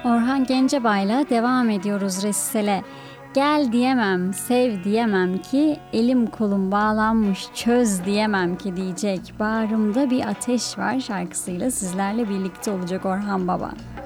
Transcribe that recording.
Orhan Gencebay'la devam ediyoruz resitale. Gel diyemem, sev diyemem ki, elim kolum bağlanmış çöz diyemem ki diyecek. Bağrımda bir ateş var şarkısıyla sizlerle birlikte olacak Orhan Baba.